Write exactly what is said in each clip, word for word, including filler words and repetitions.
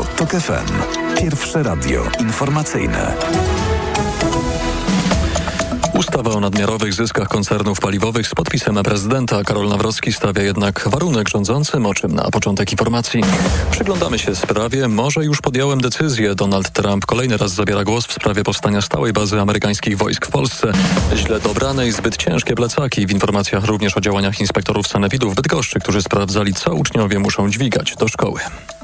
Radio TOK F M. Pierwsze radio informacyjne. Ustawa o nadmiarowych zyskach koncernów paliwowych z podpisem prezydenta. Karol Nawrocki stawia jednak warunek rządzącym, o czym na początek informacji. Przyglądamy się sprawie. Może już podjąłem decyzję. Donald Trump kolejny raz zabiera głos w sprawie powstania stałej bazy amerykańskich wojsk w Polsce. Źle dobrane i zbyt ciężkie plecaki. W informacjach również o działaniach inspektorów sanepidu w Bydgoszczy, którzy sprawdzali, co uczniowie muszą dźwigać do szkoły.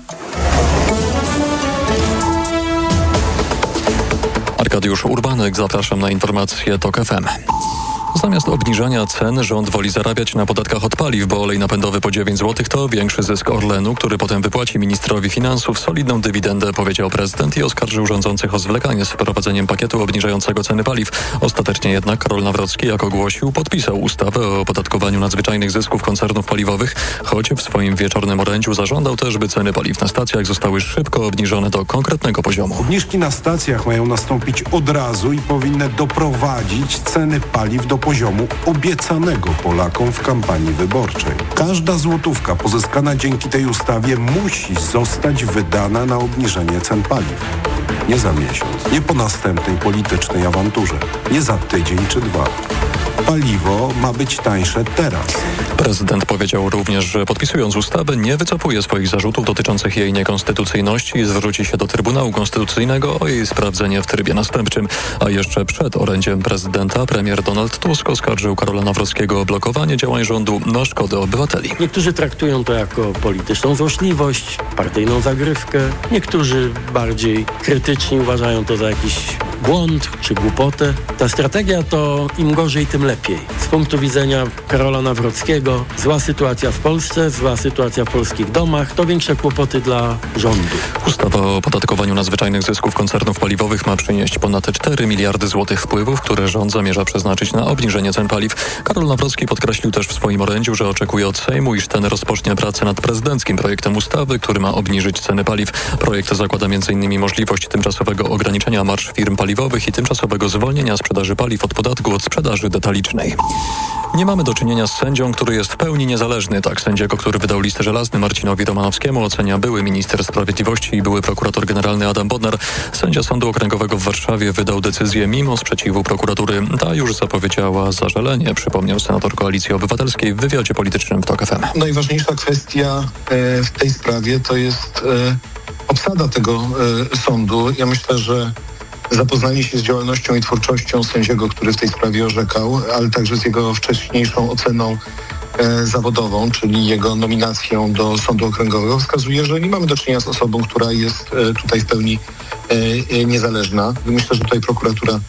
Arkadiusz Urbanek, zapraszam na informacje TOK F M. Zamiast obniżania cen rząd woli zarabiać na podatkach od paliw, bo olej napędowy po dziewięć złotych to większy zysk Orlenu, który potem wypłaci ministrowi finansów solidną dywidendę, powiedział prezydent i oskarżył rządzących o zwlekanie z wprowadzeniem pakietu obniżającego ceny paliw. Ostatecznie jednak Karol Nawrocki, jak ogłosił, podpisał ustawę o opodatkowaniu nadzwyczajnych zysków koncernów paliwowych, choć w swoim wieczornym orędziu zażądał też, by ceny paliw na stacjach zostały szybko obniżone do konkretnego poziomu. Obniżki na stacjach mają nastąpić od razu i powinny doprowadzić ceny paliw do poziomu obiecanego Polakom w kampanii wyborczej. Każda złotówka pozyskana dzięki tej ustawie musi zostać wydana na obniżenie cen paliw. Nie za miesiąc, nie po następnej politycznej awanturze, nie za tydzień czy dwa. Paliwo ma być tańsze teraz. Prezydent powiedział również, że podpisując ustawę nie wycofuje swoich zarzutów dotyczących jej niekonstytucyjności i zwróci się do Trybunału Konstytucyjnego o jej sprawdzenie w trybie następczym. A jeszcze przed orędziem prezydenta premier Donald Tusk oskarżył Karola Nawrockiego o blokowanie działań rządu na szkodę obywateli. Niektórzy traktują to jako polityczną złośliwość, partyjną zagrywkę. Niektórzy bardziej krytyczni uważają to za jakiś błąd czy głupotę. Ta strategia to im gorzej, tym lepiej. Z punktu widzenia Karola Nawrockiego zła sytuacja w Polsce, zła sytuacja w polskich domach, to większe kłopoty dla rządu. Ustawa o opodatkowaniu nadzwyczajnych zysków koncernów paliwowych ma przynieść ponad cztery miliardy złotych wpływów, które rząd zamierza przeznaczyć na obniżenie cen paliw. Karol Nawrocki podkreślił też w swoim orędziu, że oczekuje od Sejmu, iż ten rozpocznie pracę nad prezydenckim projektem ustawy, który ma obniżyć ceny paliw. Projekt zakłada m in możliwość tymczasowego ograniczenia marż firm paliwowych i tymczasowego zwolnienia sprzedaży paliw od podatku od sprzedaży detalicznej. Nie mamy do czynienia z sędzią, który jest w pełni niezależny. Tak sędziego, który wydał list żelazny Marcinowi Romanowskiemu, ocenia były minister sprawiedliwości i były prokurator generalny Adam Bodnar. Sędzia Sądu Okręgowego w Warszawie wydał decyzję mimo sprzeciwu prokuratury. Ta już zapowiedziała zażalenie, przypomniał senator Koalicji Obywatelskiej w wywiadzie politycznym w TOK F M. Najważniejsza kwestia e, w tej sprawie to jest e, obsada tego e, sądu. Ja myślę, że zapoznanie się z działalnością i twórczością sędziego, który w tej sprawie orzekał, ale także z jego wcześniejszą oceną e, zawodową, czyli jego nominacją do Sądu Okręgowego, wskazuje, że nie mamy do czynienia z osobą, która jest e, tutaj w pełni e, e, niezależna. Myślę, że tutaj prokuratura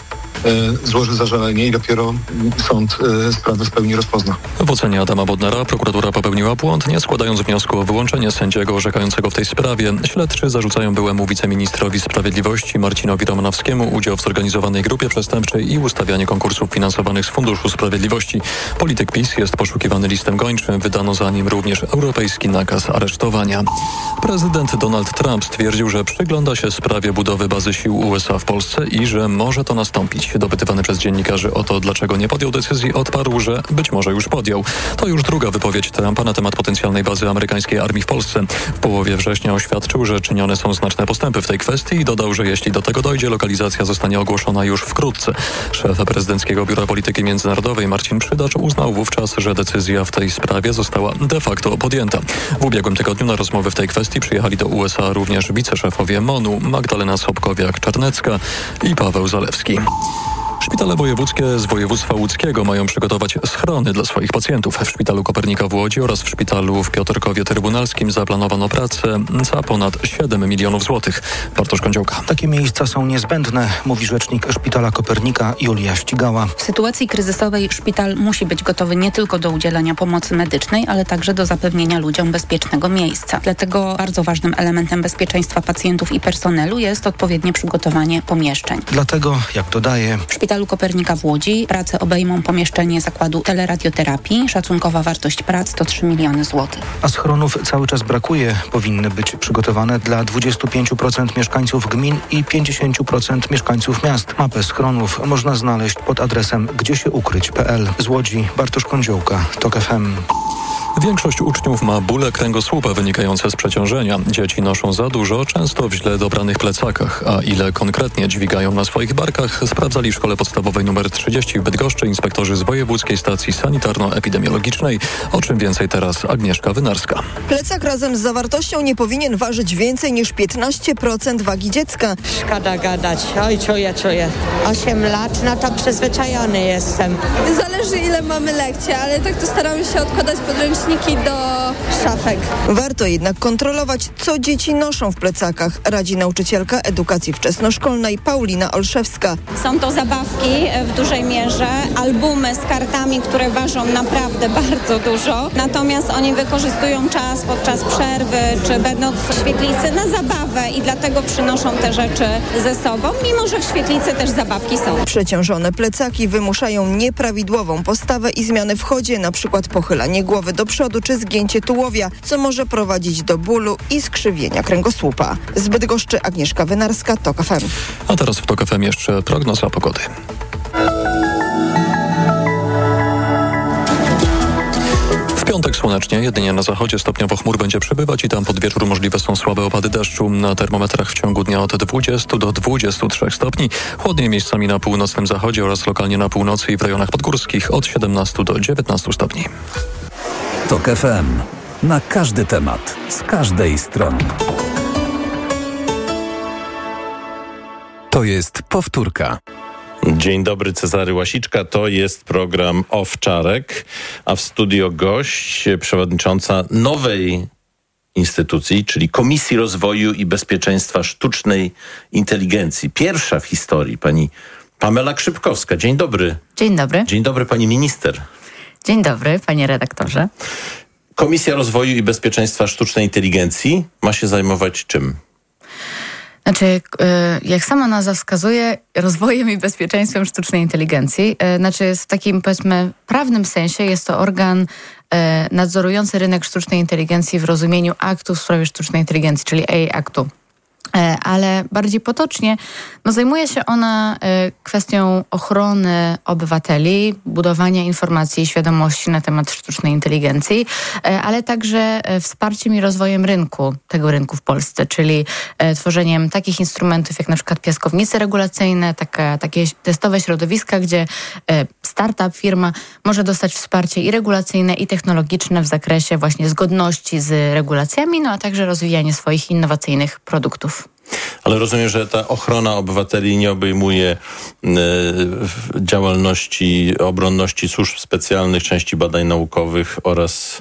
złoży zażalenie i dopiero sąd sprawę w pełni rozpozna. W ocenie Adama Bodnara prokuratura popełniła błąd, nie składając wniosku o wyłączenie sędziego orzekającego w tej sprawie. Śledczy zarzucają byłemu wiceministrowi sprawiedliwości Marcinowi Romanowskiemu udział w zorganizowanej grupie przestępczej i ustawianie konkursów finansowanych z Funduszu Sprawiedliwości. Polityk PiS jest poszukiwany listem gończym. Wydano za nim również europejski nakaz aresztowania. Prezydent Donald Trump stwierdził, że przygląda się sprawie budowy bazy sił U S A w Polsce i że może to nastąpić. Dopytywany przez dziennikarzy o to, dlaczego nie podjął decyzji, odparł, że być może już podjął. To już druga wypowiedź Trumpa na temat potencjalnej bazy amerykańskiej armii w Polsce. W połowie września oświadczył, że czynione są znaczne postępy w tej kwestii i dodał, że jeśli do tego dojdzie, lokalizacja zostanie ogłoszona już wkrótce. Szef prezydenckiego Biura Polityki Międzynarodowej Marcin Przydacz uznał wówczas, że decyzja w tej sprawie została de facto podjęta. W ubiegłym tygodniu na rozmowy w tej kwestii przyjechali do U S A również wiceszefowie MONU Magdalena Sobkowiak-Czarnecka i Paweł Zalewski. Szpitale wojewódzkie z województwa łódzkiego mają przygotować schrony dla swoich pacjentów. W Szpitalu Kopernika w Łodzi oraz w Szpitalu w Piotrkowie Trybunalskim zaplanowano pracę za ponad siedem milionów złotych. Bartosz Kądziołka. Takie miejsca są niezbędne, mówi rzecznik Szpitala Kopernika Julia Ścigała. W sytuacji kryzysowej szpital musi być gotowy nie tylko do udzielania pomocy medycznej, ale także do zapewnienia ludziom bezpiecznego miejsca. Dlatego bardzo ważnym elementem bezpieczeństwa pacjentów i personelu jest odpowiednie przygotowanie pomieszczeń. Dlatego, jak dodaje, w Szpitalu Kopernika w Łodzi prace obejmą pomieszczenie zakładu teleradioterapii. Szacunkowa wartość prac to trzy miliony złotych. A schronów cały czas brakuje. Powinny być przygotowane dla dwadzieścia pięć procent mieszkańców gmin i pięćdziesiąt procent mieszkańców miast. Mapę schronów można znaleźć pod adresem gdzie się ukryć kropka p l. Z Łodzi Bartosz Kądziołka, TOK F M. Większość uczniów ma bóle kręgosłupa wynikające z przeciążenia. Dzieci noszą za dużo, często w źle dobranych plecakach. A ile konkretnie dźwigają na swoich barkach, sprawdzali w Szkole Podstawowej nr trzydzieści w Bydgoszczy inspektorzy z Wojewódzkiej Stacji Sanitarno-Epidemiologicznej. O czym więcej teraz Agnieszka Wynarska. Plecak razem z zawartością nie powinien ważyć więcej niż piętnaście procent wagi dziecka. Szkoda gadać. Oj, czuję, czuję. osiem lat, no to przyzwyczajony jestem. Zależy ile mamy lekcji, ale tak to staramy się odkładać podręczniki do szafek. Warto jednak kontrolować, co dzieci noszą w plecakach, radzi nauczycielka edukacji wczesnoszkolnej Paulina Olszewska. Są to zabawki w dużej mierze, albumy z kartami, które ważą naprawdę bardzo dużo. Natomiast oni wykorzystują czas podczas przerwy, czy będąc w świetlicy na zabawę i dlatego przynoszą te rzeczy ze sobą, mimo że w świetlicy też zabawki są. Przeciążone plecaki wymuszają nieprawidłową postawę i zmiany w chodzie, na przykład pochylanie głowy do przodu czy zgięcie tułowia, co może prowadzić do bólu i skrzywienia kręgosłupa. Z Bydgoszczy Agnieszka Wynarska, TOK F M. A teraz w TOK F M jeszcze prognoza pogody. W piątek słonecznie, jedynie na zachodzie stopniowo chmur będzie przybywać i tam pod wieczór możliwe są słabe opady deszczu. Na termometrach w ciągu dnia od dwudziestu do dwudziestu trzech stopni. Chłodniej miejscami na północnym zachodzie oraz lokalnie na północy i w rejonach podgórskich od siedemnastu do dziewiętnastu stopni. TOK F M. Na każdy temat, z każdej strony. To jest powtórka. Dzień dobry, Cezary Łasiczka. To jest program Owczarek, a w studio gość, przewodnicząca nowej instytucji, czyli Komisji Rozwoju i Bezpieczeństwa Sztucznej Inteligencji. Pierwsza w historii, pani Pamela Krzypkowska. Dzień dobry. Dzień dobry. Dzień dobry, pani minister. Dzień dobry, panie redaktorze. Komisja Rozwoju i Bezpieczeństwa Sztucznej Inteligencji ma się zajmować czym? Znaczy, jak sama nazwa wskazuje, rozwojem i bezpieczeństwem sztucznej inteligencji. Znaczy, w takim, powiedzmy, prawnym sensie jest to organ nadzorujący rynek sztucznej inteligencji w rozumieniu aktu w sprawie sztucznej inteligencji, czyli A I Aktu. Ale bardziej potocznie no zajmuje się ona kwestią ochrony obywateli, budowania informacji i świadomości na temat sztucznej inteligencji, ale także wsparciem i rozwojem rynku, tego rynku w Polsce, czyli tworzeniem takich instrumentów jak na przykład piaskownice regulacyjne, taka, takie testowe środowiska, gdzie startup, firma może dostać wsparcie i regulacyjne, i technologiczne w zakresie właśnie zgodności z regulacjami, no a także rozwijanie swoich innowacyjnych produktów. Ale rozumiem, że ta ochrona obywateli nie obejmuje y, działalności, obronności służb specjalnych, części badań naukowych oraz...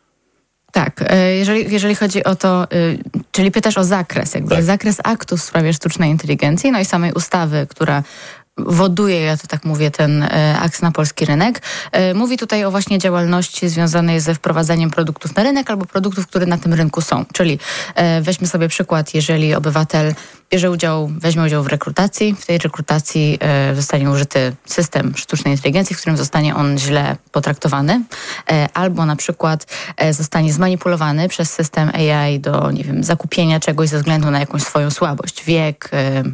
Tak, jeżeli, jeżeli chodzi o to, czyli pytasz o zakres, jakby tak. Zakres aktu w sprawie sztucznej inteligencji, no i samej ustawy, która woduje, ja to tak mówię, ten akt na polski rynek. Mówi tutaj o właśnie działalności związanej ze wprowadzaniem produktów na rynek albo produktów, które na tym rynku są. Czyli weźmy sobie przykład, jeżeli obywatel bierze udział, weźmie udział w rekrutacji, w tej rekrutacji zostanie użyty system sztucznej inteligencji, w którym zostanie on źle potraktowany, albo na przykład zostanie zmanipulowany przez system A I do, nie wiem, zakupienia czegoś ze względu na jakąś swoją słabość, wiek,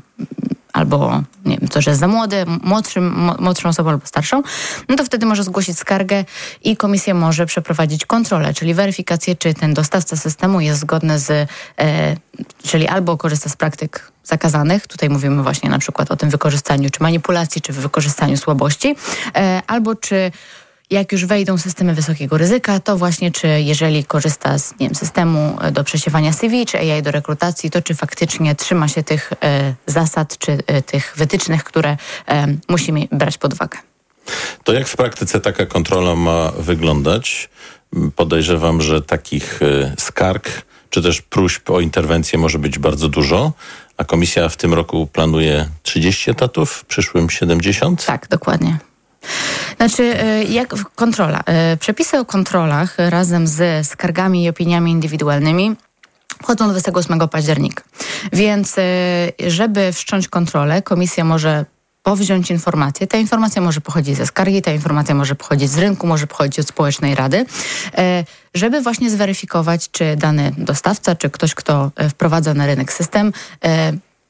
albo nie wiem, to, że jest za młody, młodszym, młodszą osobą albo starszą, no to wtedy może zgłosić skargę i komisja może przeprowadzić kontrolę, czyli weryfikację, czy ten dostawca systemu jest zgodny z, e, czyli albo korzysta z praktyk zakazanych, tutaj mówimy właśnie na przykład o tym wykorzystaniu, czy manipulacji, czy wykorzystaniu słabości, e, albo czy jak już wejdą systemy wysokiego ryzyka, to właśnie czy jeżeli korzysta z, nie wiem, systemu do przesiewania C V, czy A I do rekrutacji, to czy faktycznie trzyma się tych e, zasad, czy e, tych wytycznych, które e, musimy brać pod uwagę. To jak w praktyce taka kontrola ma wyglądać? Podejrzewam, że takich e, skarg, czy też próśb o interwencję może być bardzo dużo, a komisja w tym roku planuje trzydzieści etatów, w przyszłym siedemdziesiąt? Tak, dokładnie. Znaczy, jak kontrola. Przepisy o kontrolach razem ze skargami i opiniami indywidualnymi wchodzą dwudziestego ósmego października. Więc żeby wszcząć kontrolę, komisja może powziąć informację. Ta informacja może pochodzić ze skargi, ta informacja może pochodzić z rynku, może pochodzić od społecznej rady, żeby właśnie zweryfikować, czy dany dostawca, czy ktoś, kto wprowadza na rynek system,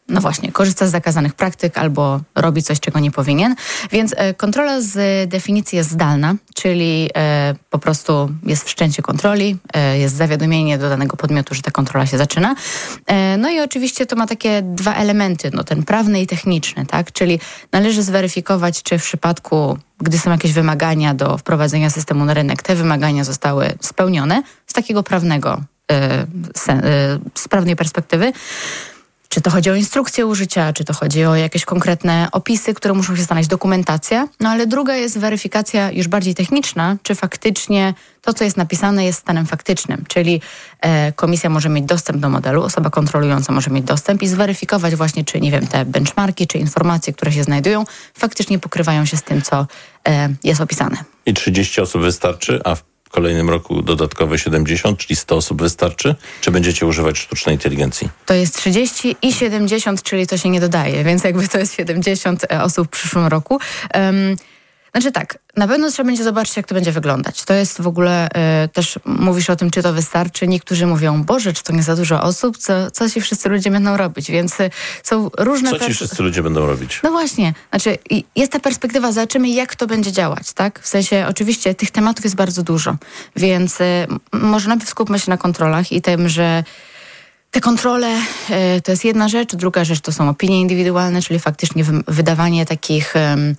no właśnie, korzysta z zakazanych praktyk albo robi coś, czego nie powinien. Więc e, kontrola z definicji jest zdalna, czyli e, po prostu jest wszczęcie kontroli, e, jest zawiadomienie do danego podmiotu, że ta kontrola się zaczyna. E, no i oczywiście to ma takie dwa elementy, no ten prawny i techniczny, tak? Czyli należy zweryfikować, czy w przypadku, gdy są jakieś wymagania do wprowadzenia systemu na rynek, te wymagania zostały spełnione z takiego prawnego, e, sen, e, z prawnej perspektywy. Czy to chodzi o instrukcję użycia, czy to chodzi o jakieś konkretne opisy, które muszą się znaleźć, dokumentacja. No ale druga jest weryfikacja już bardziej techniczna, czy faktycznie to, co jest napisane, jest stanem faktycznym. Czyli e, komisja może mieć dostęp do modelu, osoba kontrolująca może mieć dostęp i zweryfikować właśnie, czy nie wiem, te benchmarki, czy informacje, które się znajdują, faktycznie pokrywają się z tym, co e, jest opisane. I trzydzieści osób wystarczy, a w W kolejnym roku dodatkowe siedemdziesiąt, czyli sto osób wystarczy? Czy będziecie używać sztucznej inteligencji? To jest trzydzieści i siedemdziesiąt, czyli to się nie dodaje, więc jakby to jest siedemdziesiąt osób w przyszłym roku. Um, Znaczy tak, na pewno trzeba będzie zobaczyć, jak to będzie wyglądać. To jest w ogóle, y, też mówisz o tym, czy to wystarczy. Niektórzy mówią, Boże, czy to nie za dużo osób? Co, co ci wszyscy ludzie będą robić? Więc y, są różne... Co ci pers- wszyscy ludzie będą robić? No właśnie, znaczy y, jest ta perspektywa, zobaczymy, jak to będzie działać, tak? W sensie, oczywiście tych tematów jest bardzo dużo, więc y, może najpierw skupmy się na kontrolach i tym, że te kontrole y, to jest jedna rzecz, druga rzecz to są opinie indywidualne, czyli faktycznie wy- wydawanie takich... Y,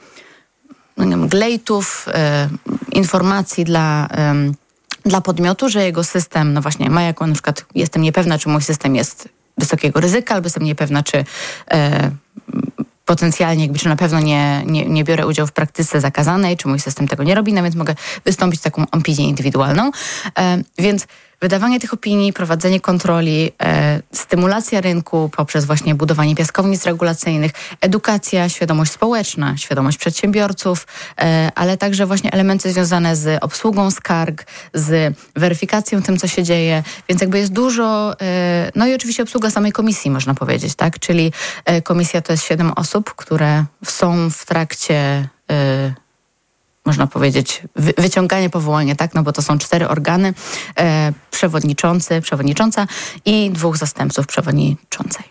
glejtów, e, informacji dla, e, dla podmiotu, że jego system, no właśnie, ma jako na przykład, jestem niepewna, czy mój system jest wysokiego ryzyka, albo jestem niepewna, czy e, potencjalnie, jakby, czy na pewno nie, nie, nie biorę udziału w praktyce zakazanej, czy mój system tego nie robi, no więc mogę wystąpić taką opinię indywidualną. E, więc wydawanie tych opinii, prowadzenie kontroli, e, stymulacja rynku poprzez właśnie budowanie piaskownic regulacyjnych, edukacja, świadomość społeczna, świadomość przedsiębiorców, e, ale także właśnie elementy związane z obsługą skarg, z weryfikacją tym, co się dzieje, więc jakby jest dużo, e, no i oczywiście obsługa samej komisji, można powiedzieć, tak, czyli e, komisja to jest siedem osób, które są w trakcie e, można powiedzieć, wy, wyciąganie powołania, tak, no bo to są cztery organy, e, przewodniczący, przewodnicząca i dwóch zastępców przewodniczącej.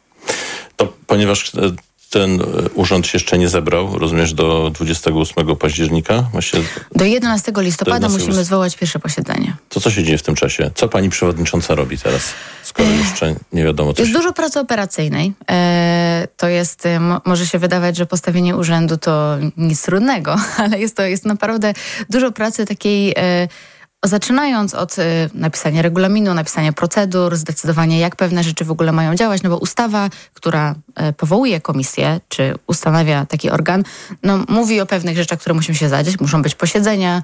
To ponieważ ten urząd się jeszcze nie zebrał, rozumiesz, do dwudziestego ósmego października? Właśnie do jedenastego listopada do jedenastego musimy zwołać pierwsze posiedzenie. To co się dzieje w tym czasie? Co pani przewodnicząca robi teraz, skoro jeszcze nie wiadomo, co Jest się... dużo pracy operacyjnej. E, to jest, mo, może się wydawać, że postawienie urzędu to nic trudnego, ale jest to jest naprawdę dużo pracy takiej... E, Zaczynając od y, napisania regulaminu, napisania procedur, zdecydowania, jak pewne rzeczy w ogóle mają działać, no bo ustawa, która y, powołuje komisję, czy ustanawia taki organ, no mówi o pewnych rzeczach, które muszą się zadziać, muszą być posiedzenia,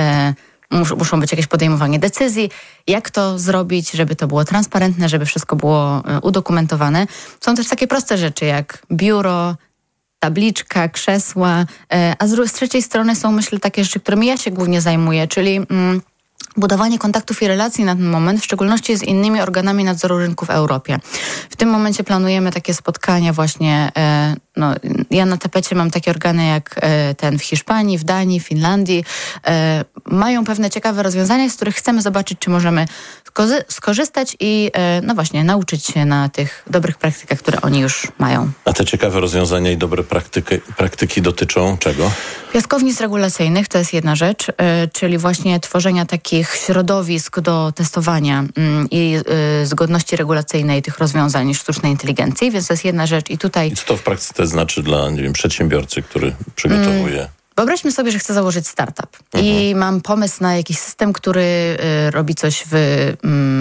y, mus, muszą być jakieś podejmowanie decyzji, jak to zrobić, żeby to było transparentne, żeby wszystko było y, udokumentowane. Są też takie proste rzeczy, jak biuro, tabliczka, krzesła, y, a z, z trzeciej strony są, myślę, takie rzeczy, którymi ja się głównie zajmuję, czyli... Y, budowanie kontaktów i relacji na ten moment, w szczególności z innymi organami nadzoru rynku w Europie. W tym momencie planujemy takie spotkania właśnie, e, no, ja na tapecie mam takie organy jak e, ten w Hiszpanii, w Danii, w Finlandii. E, mają pewne ciekawe rozwiązania, z których chcemy zobaczyć, czy możemy skozy- skorzystać i e, no właśnie nauczyć się na tych dobrych praktykach, które oni już mają. A te ciekawe rozwiązania i dobre praktyki, praktyki dotyczą czego? Piaskownic regulacyjnych to jest jedna rzecz, y, czyli właśnie tworzenia takich środowisk do testowania y, i y, zgodności regulacyjnej tych rozwiązań sztucznej inteligencji, więc to jest jedna rzecz i tutaj... I co to w praktyce znaczy dla, nie wiem, przedsiębiorcy, który przygotowuje... Mm. Wyobraźmy sobie, że chcę założyć startup mhm. i mam pomysł na jakiś system, który y, robi coś w, y,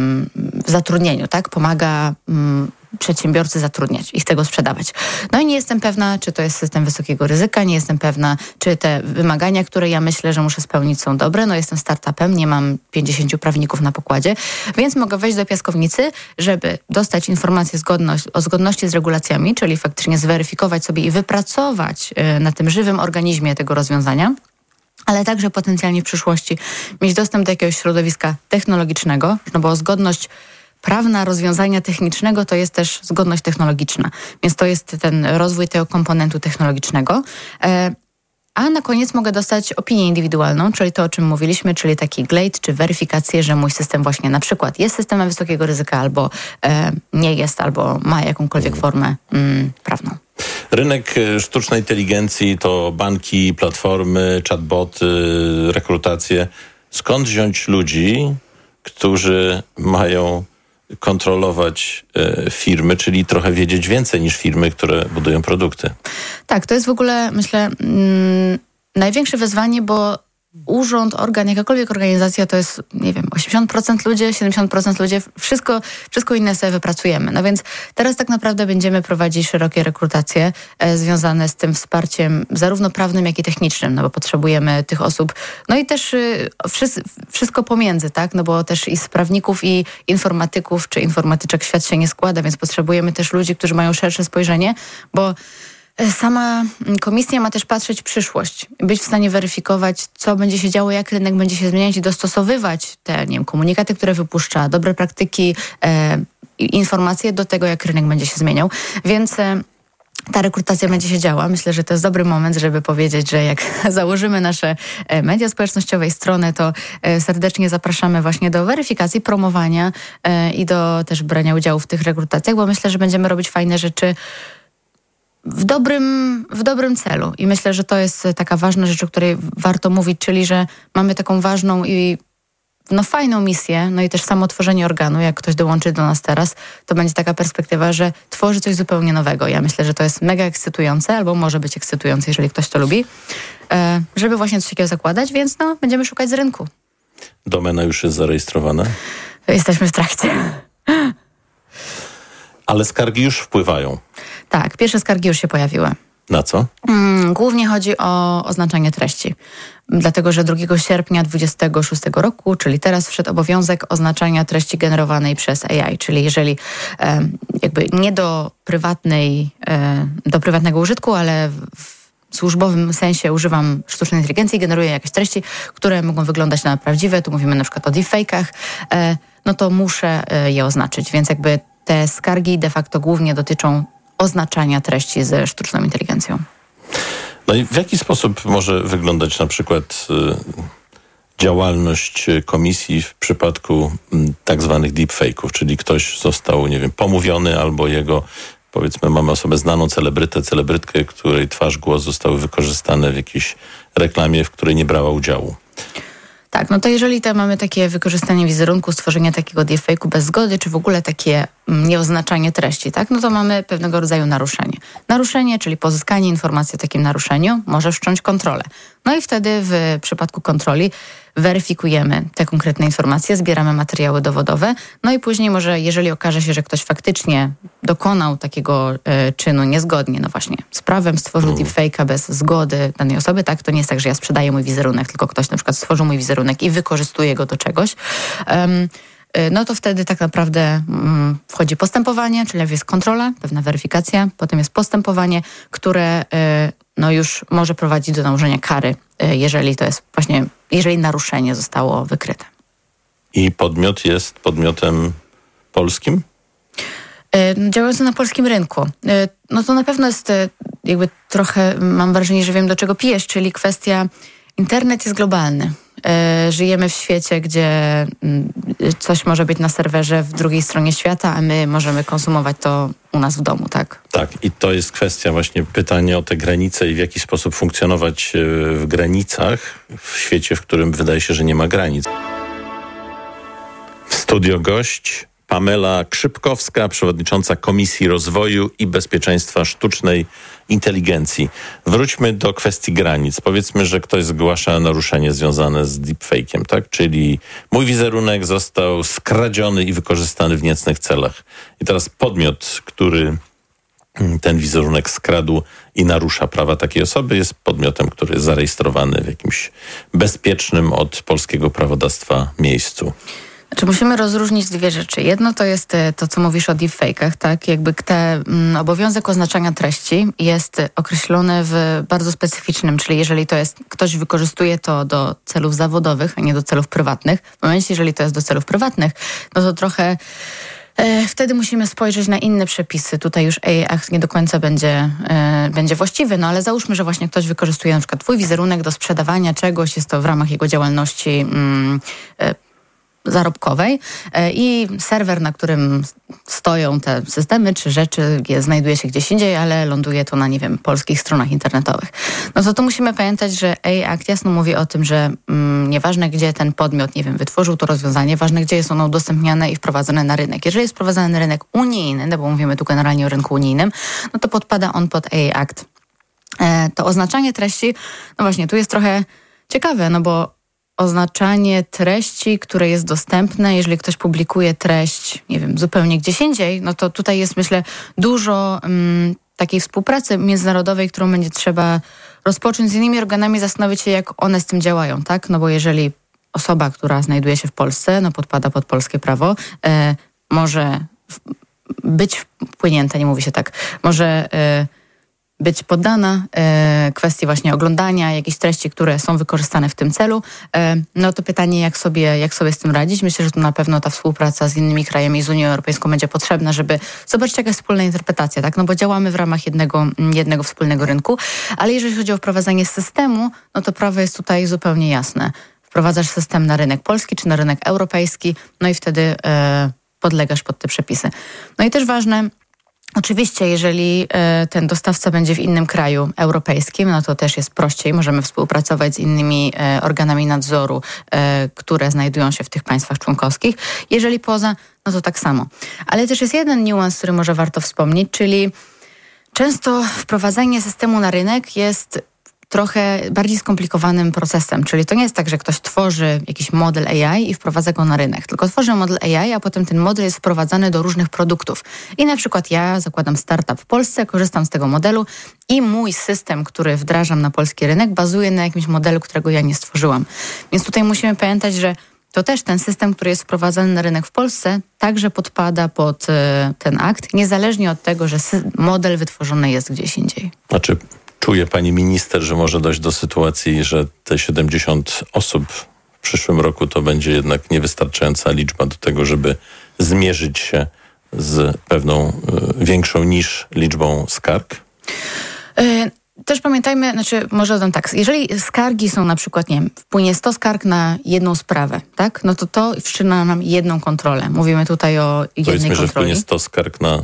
w zatrudnieniu, tak? Pomaga y, przedsiębiorcy zatrudniać i chcę go sprzedawać. No i nie jestem pewna, czy to jest system wysokiego ryzyka, nie jestem pewna, czy te wymagania, które ja myślę, że muszę spełnić, są dobre. No jestem startupem, nie mam pięćdziesięciu prawników na pokładzie, więc mogę wejść do piaskownicy, żeby dostać informację zgodność, o zgodności z regulacjami, czyli faktycznie zweryfikować sobie i wypracować y, na tym żywym organizmie tego rozwiązania, ale także potencjalnie w przyszłości mieć dostęp do jakiegoś środowiska technologicznego, no bo zgodność prawna rozwiązania technicznego to jest też zgodność technologiczna, więc to jest ten rozwój tego komponentu technologicznego. A na koniec mogę dostać opinię indywidualną, czyli to, o czym mówiliśmy, czyli taki glejt czy weryfikację, że mój system właśnie na przykład jest systemem wysokiego ryzyka, albo e, nie jest, albo ma jakąkolwiek formę mm, prawną. Rynek sztucznej inteligencji to banki, platformy, chatboty, rekrutacje. Skąd wziąć ludzi, którzy mają kontrolować e, firmy, czyli trochę wiedzieć więcej niż firmy, które budują produkty? Tak, to jest w ogóle, myślę, mm, największe wyzwanie, bo urząd, organ, jakakolwiek organizacja to jest, nie wiem, osiemdziesiąt procent ludzi, siedemdziesiąt procent ludzi, wszystko, wszystko inne sobie wypracujemy. No więc teraz tak naprawdę będziemy prowadzić szerokie rekrutacje e, związane z tym wsparciem zarówno prawnym, jak i technicznym, no bo potrzebujemy tych osób, no i też y, wszys- wszystko pomiędzy, tak, no bo też i z prawników, i informatyków, czy informatyczek świat się nie składa, więc potrzebujemy też ludzi, którzy mają szersze spojrzenie, bo sama komisja ma też patrzeć w przyszłość, być w stanie weryfikować, co będzie się działo, jak rynek będzie się zmieniać i dostosowywać te, nie wiem, komunikaty, które wypuszcza, dobre praktyki, e, informacje do tego, jak rynek będzie się zmieniał. Więc e, ta rekrutacja będzie się działa. Myślę, że to jest dobry moment, żeby powiedzieć, że jak założymy nasze media społecznościowe i strony, to serdecznie zapraszamy właśnie do weryfikacji, promowania e, i do też brania udziału w tych rekrutacjach, bo myślę, że będziemy robić fajne rzeczy w dobrym, w dobrym celu. I myślę, że to jest taka ważna rzecz, o której warto mówić, czyli że mamy taką ważną i no fajną misję, no i też samo tworzenie organu, jak ktoś dołączy do nas teraz, to będzie taka perspektywa, że tworzy coś zupełnie nowego. Ja myślę, że to jest mega ekscytujące, albo może być ekscytujące, jeżeli ktoś to lubi, e, żeby właśnie coś takiego zakładać, więc no, będziemy szukać z rynku. Domena już jest zarejestrowana? Jesteśmy w trakcie. Ale skargi już wpływają. Tak, pierwsze skargi już się pojawiły. Na co? Mm, głównie chodzi o oznaczanie treści. Dlatego, że drugiego sierpnia dwudziestego szóstego roku, czyli teraz, wszedł obowiązek oznaczania treści generowanej przez A I. Czyli jeżeli e, jakby nie do prywatnej, e, do prywatnego użytku, ale w służbowym sensie używam sztucznej inteligencji, generuję jakieś treści, które mogą wyglądać na prawdziwe, tu mówimy na przykład o deepfake'ach, e, no to muszę e, je oznaczyć. Więc jakby te skargi de facto głównie dotyczą oznaczania treści ze sztuczną inteligencją. No i w jaki sposób może wyglądać na przykład y, działalność komisji w przypadku y, tak zwanych deepfake'ów, czyli ktoś został, nie wiem, pomówiony albo jego, powiedzmy, mamy osobę znaną, celebrytę, celebrytkę, której twarz, głos zostały wykorzystane w jakiejś reklamie, w której nie brała udziału. Tak, no to jeżeli tam mamy takie wykorzystanie wizerunku, stworzenie takiego deepfake'u bez zgody, czy w ogóle takie nieoznaczanie treści, tak, no to mamy pewnego rodzaju naruszenie. Naruszenie, czyli pozyskanie informacji o takim naruszeniu, może wszcząć kontrolę. No i wtedy w przypadku kontroli weryfikujemy te konkretne informacje, zbieramy materiały dowodowe, no i później może, jeżeli okaże się, że ktoś faktycznie dokonał takiego e, czynu niezgodnie, no właśnie, z prawem stworzył mm. deepfake'a bez zgody danej osoby, tak, to nie jest tak, że ja sprzedaję mój wizerunek, tylko ktoś na przykład stworzył mój wizerunek i wykorzystuje go do czegoś, um, no to wtedy tak naprawdę um, wchodzi postępowanie, czyli jest kontrola, pewna weryfikacja, potem jest postępowanie, które y, no już może prowadzić do nałożenia kary, y, jeżeli to jest właśnie, jeżeli naruszenie zostało wykryte. I podmiot jest podmiotem polskim? Y, działający na polskim rynku. Y, no to na pewno jest y, jakby trochę, mam wrażenie, że wiem, do czego pijesz, czyli kwestia, internet jest globalny. Żyjemy w świecie, gdzie coś może być na serwerze w drugiej stronie świata, a my możemy konsumować to u nas w domu, tak? Tak, i to jest kwestia właśnie pytania o te granice i w jaki sposób funkcjonować w granicach w świecie, w którym wydaje się, że nie ma granic. Studio gość Pamela Krzypkowska, przewodnicząca Komisji Rozwoju i Bezpieczeństwa Sztucznej Inteligencji. Wróćmy do kwestii granic. Powiedzmy, że ktoś zgłasza naruszenie związane z deepfake'iem, tak? Czyli mój wizerunek został skradziony i wykorzystany w niecnych celach. I teraz podmiot, który ten wizerunek skradł i narusza prawa takiej osoby, jest podmiotem, który jest zarejestrowany w jakimś bezpiecznym od polskiego prawodawstwa miejscu. Znaczy musimy rozróżnić dwie rzeczy. Jedno to jest to, co mówisz o deepfake'ach, tak? Jakby te, m, obowiązek oznaczania treści jest określony w bardzo specyficznym, czyli jeżeli to jest, ktoś wykorzystuje to do celów zawodowych, a nie do celów prywatnych. W momencie, jeżeli to jest do celów prywatnych, no to trochę Wtedy musimy spojrzeć na inne przepisy. Tutaj już A Act nie do końca będzie, e, będzie właściwy, no ale załóżmy, że właśnie ktoś wykorzystuje na przykład twój wizerunek do sprzedawania czegoś, jest to w ramach jego działalności mm, e, zarobkowej e, i serwer, na którym stoją te systemy czy rzeczy, je, znajduje się gdzieś indziej, ale ląduje to na, nie wiem, polskich stronach internetowych. No to tu musimy pamiętać, że A Act jasno mówi o tym, że mm, nieważne gdzie ten podmiot, nie wiem, wytworzył to rozwiązanie, ważne gdzie jest ono udostępniane i wprowadzone na rynek. Jeżeli jest wprowadzane na rynek unijny, no bo mówimy tu generalnie o rynku unijnym, no to podpada on pod A Act. E, to oznaczanie treści, no właśnie, tu jest trochę ciekawe, no bo oznaczanie treści, które jest dostępne, jeżeli ktoś publikuje treść, nie wiem, zupełnie gdzieś indziej, no to tutaj jest, myślę, dużo um, takiej współpracy międzynarodowej, którą będzie trzeba rozpocząć z innymi organami, zastanowić się, jak one z tym działają, tak? No bo jeżeli osoba, która znajduje się w Polsce, no podpada pod polskie prawo, e, może w, być wpłynięta, nie mówi się tak, może e, być poddana e, kwestii właśnie oglądania jakichś treści, które są wykorzystane w tym celu. E, no to pytanie, jak sobie, jak sobie z tym radzić? Myślę, że tu na pewno ta współpraca z innymi krajami, z Unią Europejską będzie potrzebna, żeby zobaczyć, jaka jest wspólna interpretacja, tak? No bo działamy w ramach jednego, jednego wspólnego rynku, ale jeżeli chodzi o wprowadzanie systemu, no to prawo jest tutaj zupełnie jasne. Wprowadzasz system na rynek polski czy na rynek europejski, no i wtedy e, podlegasz pod te przepisy. No i też ważne, oczywiście, jeżeli e, ten dostawca będzie w innym kraju europejskim, no to też jest prościej. Możemy współpracować z innymi e, organami nadzoru, e, które znajdują się w tych państwach członkowskich. Jeżeli poza, no to tak samo. Ale też jest jeden niuans, który może warto wspomnieć, czyli często wprowadzenie systemu na rynek jest trochę bardziej skomplikowanym procesem. Czyli to nie jest tak, że ktoś tworzy jakiś model A I i wprowadza go na rynek, tylko tworzy model A I, a potem ten model jest wprowadzany do różnych produktów. I na przykład ja zakładam startup w Polsce, korzystam z tego modelu i mój system, który wdrażam na polski rynek, bazuje na jakimś modelu, którego ja nie stworzyłam. Więc tutaj musimy pamiętać, że to też ten system, który jest wprowadzany na rynek w Polsce, także podpada pod y, ten akt, niezależnie od tego, że sy- model wytworzony jest gdzieś indziej. Znaczy, czuje pani minister, że może dojść do sytuacji, że te siedemdziesiąt osób w przyszłym roku to będzie jednak niewystarczająca liczba do tego, żeby zmierzyć się z pewną y, większą niż liczbą skarg? Y- Też pamiętajmy, znaczy może dodam tak, jeżeli skargi są na przykład, nie wiem, wpłynie sto skarg na jedną sprawę, tak? No to to wszczyna nam jedną kontrolę. Mówimy tutaj o jednej Powiedzmy, kontroli. że wpłynie sto skarg na